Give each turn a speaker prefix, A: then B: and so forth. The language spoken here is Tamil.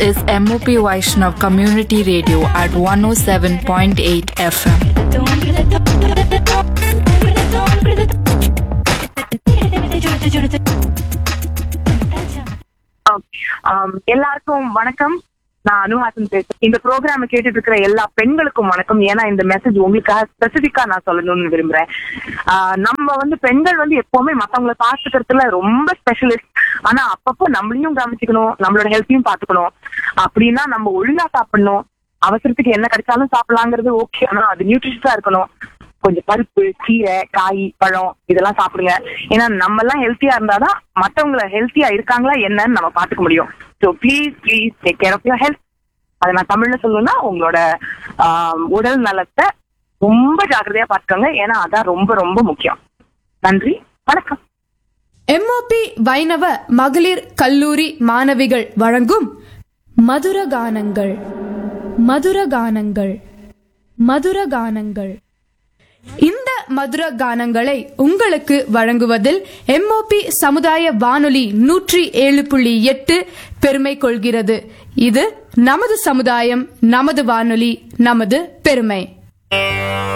A: is MOP Vaishnav Community Radio at 107.8 FM.
B: எல்லாருக்கும் வணக்கம். நான் அனுஹாசன் பேசுறேன். இந்த ப்ரோக்ராம் கேட்டுட்டு இருக்கிற எல்லா பெண்களுக்கும் வணக்கம். ஏன்னா இந்த மெசேஜ் உங்களுக்காக ஸ்பெசிபிக்கா நான் சொல்லணும்னு விரும்புறேன். நம்ம பெண்கள் எப்பவுமே மத்தவங்களை பாத்துக்கிறதுல ரொம்ப ஸ்பெஷலிஸ்ட். ஆனா அப்பப்போ நம்மளையும் கவனிச்சுக்கணும், நம்மளோட ஹெல்த்தையும் பாத்துக்கணும். அப்படின்னா நம்ம ஒழுங்கா சாப்பிடணும். அவசரத்துக்கு என்ன கிடைச்சாலும் சாப்பிடலாங்கிறது ஓகே, ஆனா அது நியூட்ரிஷஸா இருக்கணும். கொஞ்சம் பருப்பு, கீரை, காய், பழம் இதெல்லாம் சாப்பிடுங்க. ஏன்னா நம்ம எல்லாம் ஹெல்த்தியா இருந்தாதான் மத்தவங்களை ஹெல்த்தியா இருக்காங்களா என்னன்னு நம்ம பாத்துக்க முடியும். So please take care of your health. அதை நான் தமிழ்ல சொல்லணும்னா உங்களோட உடல் நலத்தை ரொம்ப ஜாக்கிரதையா பாத்துக்கோங்க. ஏன்னா அதான் ரொம்ப ரொம்ப முக்கியம். நன்றி, வணக்கம்.
C: MOP வைணவ மகளிர் கல்லூரி மாணவிகள் வழங்கும் மதுரகானங்கள் மதுரகானங்கள் மதுரகானங்கள். இந்த மதுர கானங்களை உங்களுக்கு வழங்குவதில் MOP சமுதாய வானொலி 107.8 பெருமை கொள்கிறது. இது நமது சமுதாயம், நமது வானொலி, நமது பெருமை.